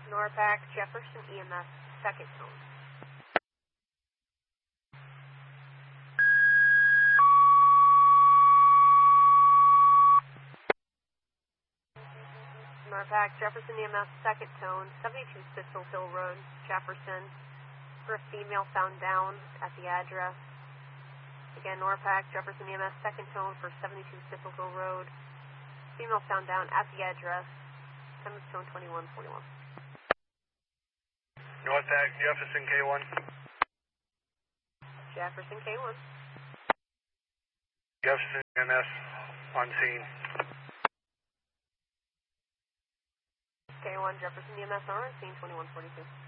Norpac, Jefferson EMS, second tone. Norpac, Jefferson EMS, second tone, 72 Thistle Hill Road, Jefferson, for a female found down at the address. Again, Norpac, Jefferson EMS, second tone for 72 Thistle Hill Road, female found down at the address, Simmons tone 2141. Norpac, Jefferson K1. Jefferson K1. Jefferson EMS on scene. K1, Jefferson EMS on scene 2142.